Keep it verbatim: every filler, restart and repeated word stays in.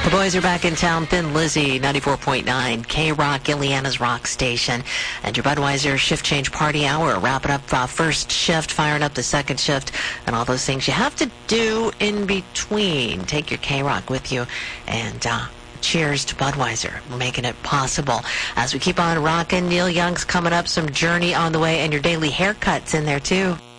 The boys are back in town. Thin Lizzy, ninety-four point nine, K-Rock, Indiana's rock station. And your Budweiser shift change party hour. Wrapping up uh, first shift, firing up the second shift, and all those things you have to do in between. Take your K-Rock with you, and uh, cheers to Budweiser. We're making it possible. As we keep on rocking, Neil Young's coming up, some Journey on the way, and your daily haircuts in there, too.